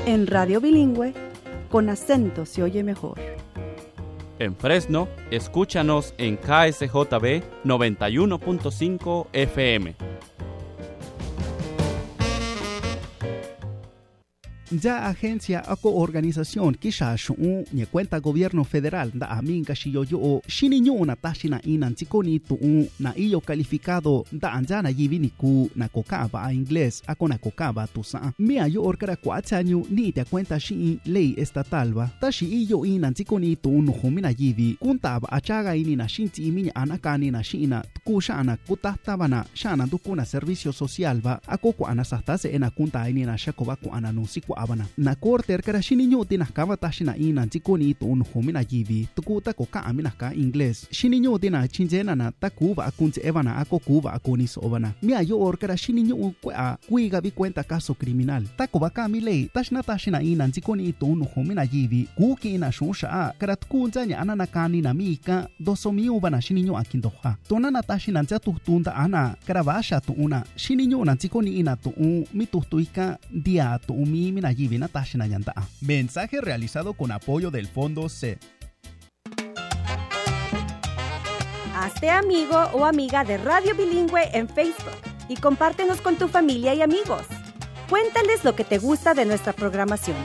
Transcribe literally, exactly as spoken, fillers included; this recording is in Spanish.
En Radio Bilingüe, con acento se oye mejor. En Fresno, escúchanos en K S J B noventa y uno punto cinco F M. Ya agencia o organización kisha shu'u ni cuenta gobierno federal da aminga shiyoyo o shininyo na tashina inan tikoni tu'u na iyo calificado da anjana yivini ku na kokaba a inglés ako na kokaba tusa mia yo orkara kwatsanyu ni te cuenta shi ley estatal ba tashi iyo inan tikoni tu'u no humina yivi kuntaba achaga ini na shinti iminya anakani na shina ku shana kutahtabana shana dukuna servicio social ba ako ku anasastase ena kunta ini na shakoba ku ananusi ku abana na korter kara shininyo tinakaba tashina ina tikoni tun humina yivi tukuta ko ka amina ka inglés shininyo tina chinjena na takuba akunze evana ako kuba akoni sobana mia yo or kara shininyo kwa kuiga bi cuenta caso criminal takuba ka mi lei tashna tashina ina tikoni tun humina yivi kuki ina shusha kara tukunza nya anana kani na mika dosomiu bana shininyo akindoha tonana tashina nza tutunda ana kara basha tu una shininyo na tikoni ina tu mi tutuika dia tu mi mina yivi na tashina yanda. Mensaje realizado con apoyo del Fondo C. Hazte amigo o amiga de Radio Bilingüe en Facebook y compártenos con tu familia y amigos. Cuéntales lo que te gusta de nuestra programación.